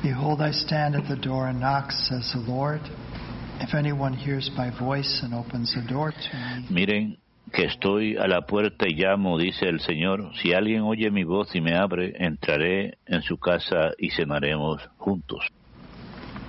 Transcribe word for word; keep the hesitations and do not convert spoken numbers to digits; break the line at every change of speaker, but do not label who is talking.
Behold, I stand at the door and knock, says the Lord. If anyone hears my voice and opens the door to me.
Miren que estoy a la puerta y llamo, dice el Señor. Si alguien oye mi voz y me abre, entraré en su casa y cenaremos juntos.